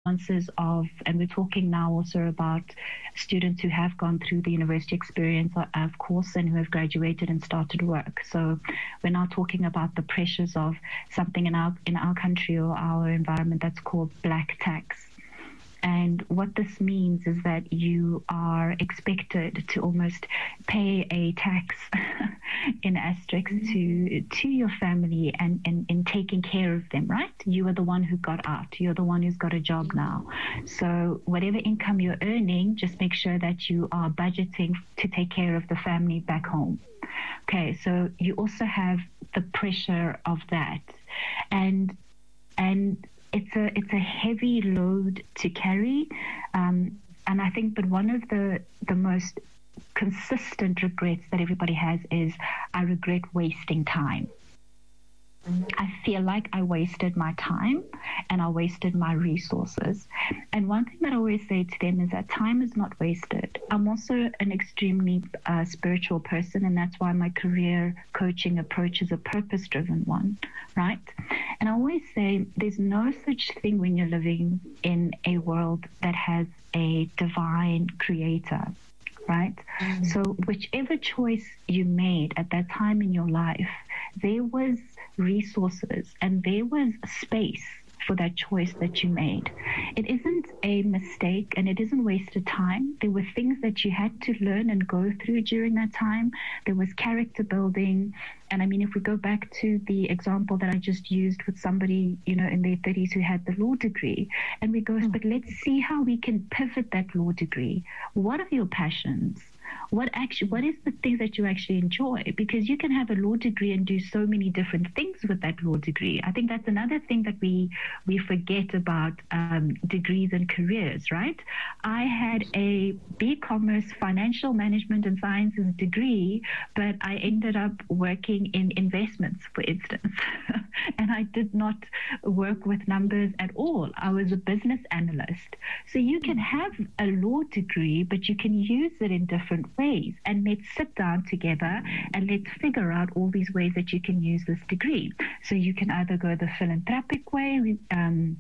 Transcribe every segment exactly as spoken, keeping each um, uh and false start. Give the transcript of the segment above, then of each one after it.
nuances of, and we're talking now also about students who have gone through the university experience, of course, and who have graduated and started work. So we're now talking about the pressures of something in our in our country or our environment that's called black tax. And what this means is that you are expected to almost pay a tax in asterisks to to your family and, and in taking care of them, right? You are the one who got out. You're the one who's got a job now. So whatever income you're earning, just make sure that you are budgeting to take care of the family back home. Okay, so you also have the pressure of that. And and It's a it's a heavy load to carry, um, and I think. But one of the the most consistent regrets that everybody has is, I regret wasting time. I feel like I wasted my time and I wasted my resources. And one thing that I always say to them is that time is not wasted. I'm also an extremely uh, spiritual person, and that's why my career coaching approach is a purpose-driven one, right? And I always say there's no such thing when you're living in a world that has a divine creator, right? Mm-hmm. So whichever choice you made at that time in your life, there was resources and there was space for that choice that you made. It isn't a mistake and it isn't wasted time. There were things that you had to learn and go through during that time. There was character building. And I mean, if we go back to the example that I just used with somebody, you know, in their thirties who had the law degree, and we go, mm. but let's see how we can pivot that law degree. What are your passions? What actually, what is the thing that you actually enjoy? Because you can have a law degree and do so many different things with that law degree. I think that's another thing that we we forget about um, degrees and careers, right? I had a B-commerce financial management and sciences degree, but I ended up working in investments, for instance, and I did not work with numbers at all. I was a business analyst. So you can have a law degree, but you can use it in different ways. And let's sit down together and let's figure out all these ways that you can use this degree. So you can either go the philanthropic way, um,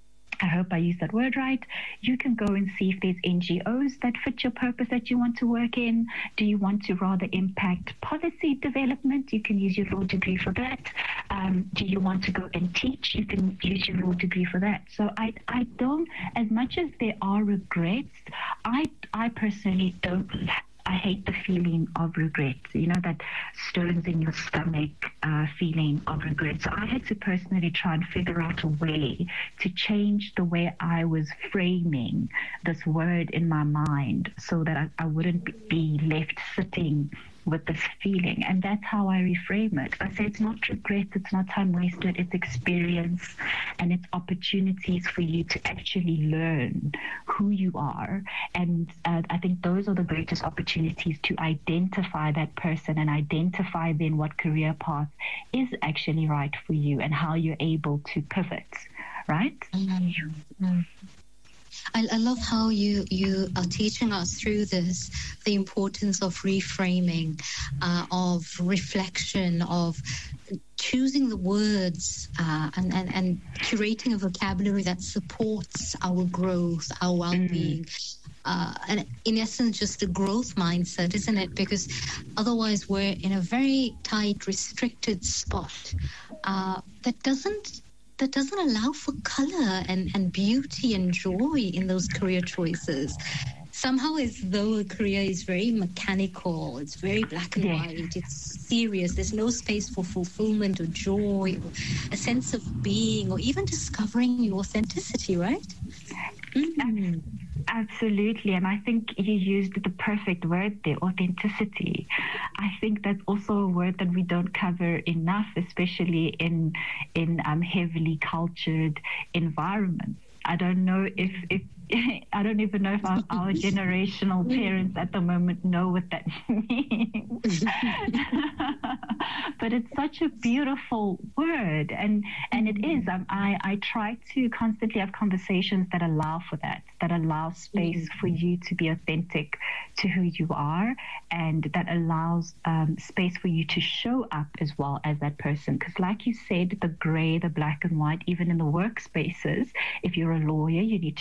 I hope I used that word right. You can go and see if there's N G Os that fit your purpose that you want to work in. Do you want to rather impact policy development? You can use your law degree for that. Um, do you want to go and teach? You can use your law degree for that. So I, I don't, as much as there are regrets, I, I personally don't I hate the feeling of regret, you know, that stones in your stomach uh, feeling of regret. So I had to personally try and figure out a way to change the way I was framing this word in my mind so that I, I wouldn't be left sitting with this feeling. And that's how I reframe it. I say it's not regret, it's not time wasted, it's experience and it's opportunities for you to actually learn who you are. And uh, I think those are the greatest opportunities to identify that person and identify then what career path is actually right for you and how you're able to pivot, right? Mm-hmm. I, I love how you, you are teaching us through this, the importance of reframing, uh, of reflection, of choosing the words uh, and, and, and curating a vocabulary that supports our growth, our well-being. Mm. Uh, and in essence, just a growth mindset, isn't it? Because otherwise we're in a very tight, restricted spot uh, that doesn't that doesn't allow for color and, and beauty and joy in those career choices. Somehow as though a career is very mechanical, it's very black and white, it's serious, there's no space for fulfillment or joy, or a sense of being, or even discovering your authenticity, right? Mm. Absolutely, and I think you used the perfect word there, authenticity. I think that's also a word that we don't cover enough, especially in in um, heavily cultured environments. I don't know if, if I don't even know if our, our generational parents at the moment know what that means. But it's such a beautiful word, and and it is. Um, I I try to constantly have conversations that allow for that, that allow space for you to be authentic to who you are, and that allows um, space for you to show up as well as that person. Because, like you said, the gray, the black and white, even in the workspaces, if you're a lawyer, you need